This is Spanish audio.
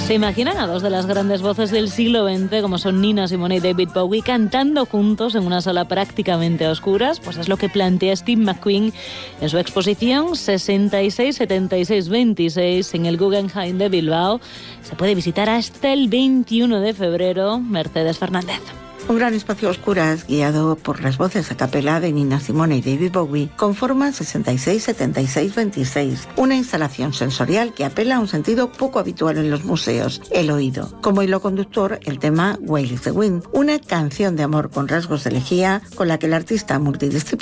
¿Se imaginan a dos de las grandes voces del siglo XX, como son Nina Simone y David Bowie, cantando juntos en una sala prácticamente a oscuras? Pues es lo que plantea Steve McQueen en su exposición 66-76-26 en el Guggenheim de Bilbao. Se puede visitar hasta el 21 de febrero. Mercedes Fernández. Un gran espacio a oscuras, guiado por las voces a capela de Nina Simone y David Bowie, conforma 66-76-26, una instalación sensorial que apela a un sentido poco habitual en los museos, el oído. Como hilo conductor, el tema Where is the Wind, una canción de amor con rasgos de elegía con la que el artista multidisciplinar